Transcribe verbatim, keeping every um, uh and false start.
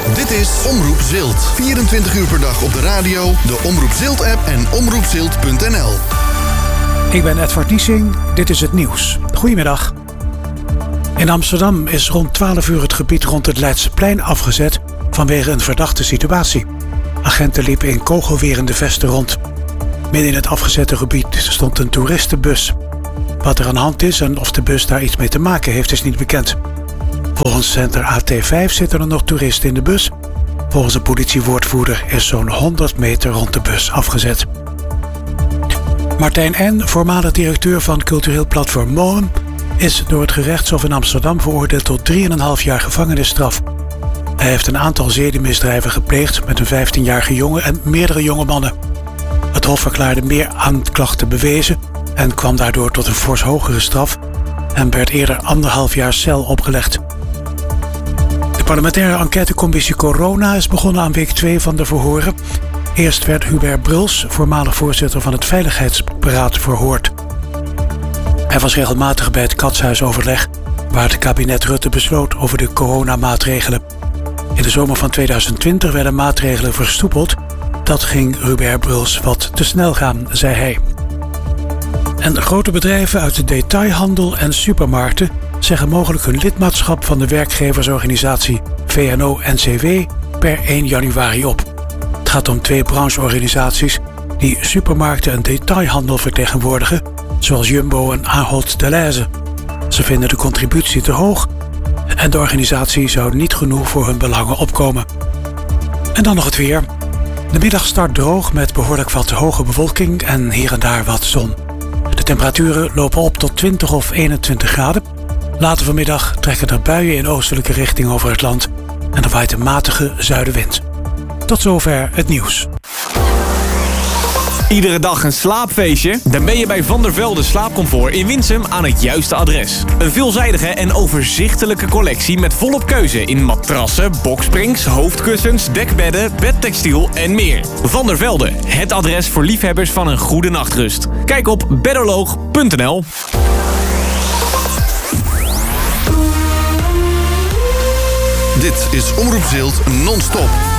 Dit is Omroep Zilt. vierentwintig uur per dag op de radio, de Omroep Zilt-app en omroep zilt punt n l. Ik ben Edward Niesing, dit is het nieuws. Goedemiddag. In Amsterdam is rond twaalf uur het gebied rond het Leidseplein afgezet vanwege een verdachte situatie. Agenten liepen in kogelwerende vesten rond. Midden in het afgezette gebied stond een toeristenbus. Wat er aan de hand is en of de bus daar iets mee te maken heeft, is niet bekend. Volgens Center A T vijf zitten er nog toeristen in de bus. Volgens een politiewoordvoerder is zo'n honderd meter rond de bus afgezet. Martijn N., voormalig directeur van cultureel platform Mohem, is door het gerechtshof in Amsterdam veroordeeld tot drieënhalf jaar gevangenisstraf. Hij heeft een aantal zedenmisdrijven gepleegd met een vijftienjarige jongen en meerdere jonge mannen. Het hof verklaarde meer aanklachten bewezen en kwam daardoor tot een fors hogere straf en werd eerder anderhalf jaar cel opgelegd. De parlementaire enquêtecommissie Corona is begonnen aan week twee van de verhoren. Eerst werd Hubert Bruls, voormalig voorzitter van het Veiligheidsberaad, verhoord. Hij was regelmatig bij het katshuisoverleg, waar het kabinet Rutte besloot over de coronamaatregelen. In de zomer van tweeduizend twintig werden maatregelen versoepeld. Dat ging Hubert Bruls wat te snel gaan, zei hij. En grote bedrijven uit de detailhandel en supermarkten zeggen mogelijk hun lidmaatschap van de werkgeversorganisatie V N O N C W per één januari op. Het gaat om twee brancheorganisaties die supermarkten en detailhandel vertegenwoordigen, zoals Jumbo en Ahold Delhaize. Ze vinden de contributie te hoog en de organisatie zou niet genoeg voor hun belangen opkomen. En dan nog het weer. De middag start droog met behoorlijk wat hoge bewolking en hier en daar wat zon. De temperaturen lopen op tot twintig of eenentwintig graden. Later vanmiddag trekken er buien in oostelijke richting over het land en er waait een matige zuidenwind. Tot zover het nieuws. Iedere dag een slaapfeestje? Dan ben je bij Van der Velde Slaapcomfort in Winsum aan het juiste adres. Een veelzijdige en overzichtelijke collectie met volop keuze in matrassen, boksprings, hoofdkussens, dekbedden, bedtextiel en meer. Van der Velde, het adres voor liefhebbers van een goede nachtrust. Kijk op bedoloog punt n l. Dit is Omroep Zilt non-stop.